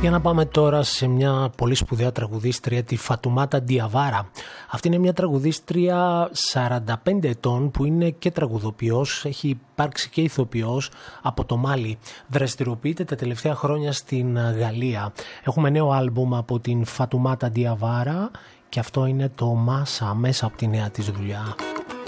Για να πάμε τώρα σε μια πολύ σπουδαία τραγουδίστρια, τη Φατουμάτα Διαβάρα. Αυτή είναι μια τραγουδίστρια 45 ετών που είναι και τραγουδοποιός, έχει υπάρξει και ηθοποιός από το Μάλι. Δραστηριοποιείται τα τελευταία χρόνια στην Γαλλία. Έχουμε νέο άλμπουμ από την Φατουμάτα Διαβάρα και αυτό είναι το Μάσα, μέσα από τη νέα της δουλειά.